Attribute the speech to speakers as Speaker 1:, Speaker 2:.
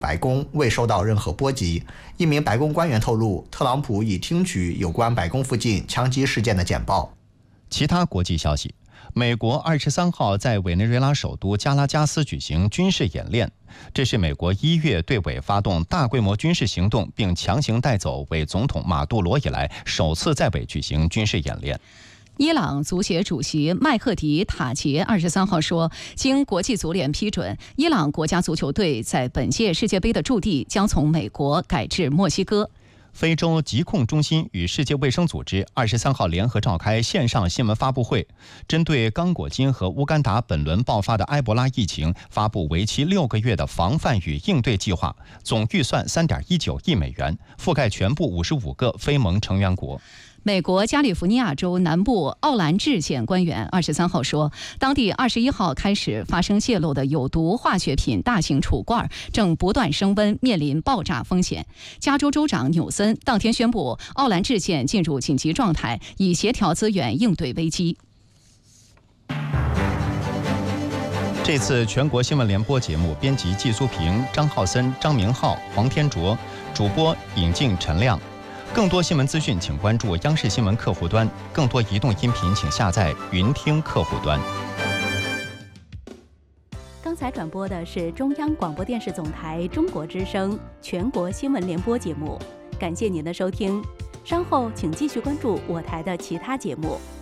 Speaker 1: 白宫未受到任何波及。一名白宫官员透露，特朗普已听取有关白宫附近枪击事件的简报。
Speaker 2: 其他国际消息。美国23号在委内瑞拉首都加拉加斯举行军事演练，这是美国1月对委发动大规模军事行动并强行带走伪总统马杜罗以来首次在委举行军事演练。
Speaker 3: 伊朗足协主席麦赫迪·塔杰23号说，经国际足联批准，伊朗国家足球队在本届世界杯的驻地将从美国改至墨西哥。
Speaker 2: 非洲疾控中心与世界卫生组织23号联合召开线上新闻发布会，针对刚果金和乌干达本轮爆发的埃博拉疫情，发布为期6个月的防范与应对计划，总预算3.19亿美元，覆盖全部55个非盟成员国。
Speaker 3: 美国加利福尼亚州南部奥兰治县官员23号说，当地21号开始发生泄漏的有毒化学品大型储罐正不断升温，面临爆炸风险。加州州长纽森当天宣布，奥兰治县进入紧急状态，以协调资源应对危机。
Speaker 2: 这次全国新闻联播节目编辑季苏平、张浩森、张明浩、黄天卓，主播尹静、陈亮。更多新闻资讯，请关注央视新闻客户端；更多移动音频，请下载云听客户端。
Speaker 4: 刚才转播的是中央广播电视总台中国之声全国新闻联播节目，感谢您的收听。稍后请继续关注我台的其他节目。